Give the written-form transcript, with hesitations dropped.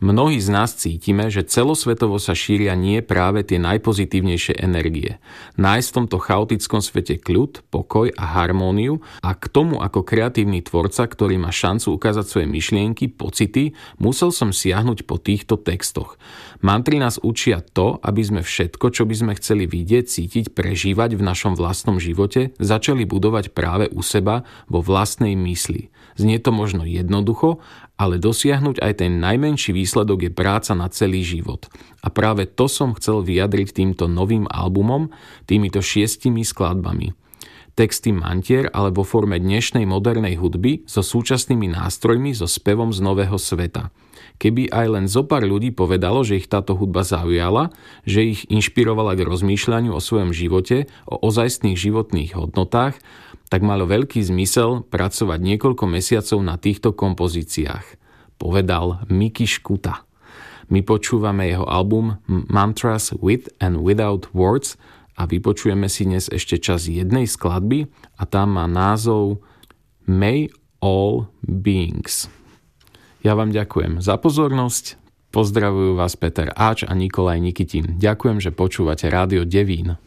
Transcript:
Mnohí z nás cítime, že celosvetovo sa šíria nie práve tie najpozitívnejšie energie. Nájsť v tomto chaotickom svete kľud, pokoj a harmóniu a k tomu ako kreatívny tvorca, ktorý má šancu ukázať svoje myšlienky, pocity, musel som siahnuť po týchto textoch. Mantry nás učia to, aby sme všetko, čo by sme chceli vidieť, cítiť, prežívať v našom vlastnom živote, začali budovať práve u seba vo vlastnej mysli. Znie to možno jednoducho, ale dosiahnuť aj ten najmenší výsledok je práca na celý život. A práve to som chcel vyjadriť týmto novým albumom, týmito 6 skladbami. Texty mantier, ale vo forme dnešnej modernej hudby so súčasnými nástrojmi, so spevom z nového sveta. Keby aj len zopár ľudí povedalo, že ich táto hudba zaujala, že ich inšpirovala k rozmýšľaniu o svojom živote, o ozajstných životných hodnotách, tak malo veľký zmysel pracovať niekoľko mesiacov na týchto kompozíciách, povedal Miky Škuta. My počúvame jeho album Mantras with and Without Words a vypočujeme si dnes ešte čas jednej skladby a tam má názov May All Beings. Ja vám ďakujem za pozornosť, pozdravujú vás Peter Áč a Nikolaj Nikitin. Ďakujem, že počúvate Rádio Devín.